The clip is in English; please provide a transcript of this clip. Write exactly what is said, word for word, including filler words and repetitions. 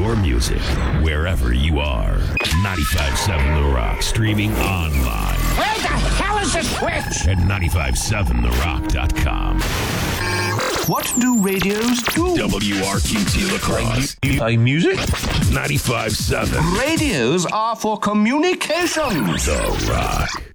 your music wherever you are. ninety-five point seven The Rock, streaming online. Where the hell is the switch? At nine five seven the rock dot com. What do radios do? W R Q T La Crosse. You play music? ninety-five point seven Radios are for communications. The Rock.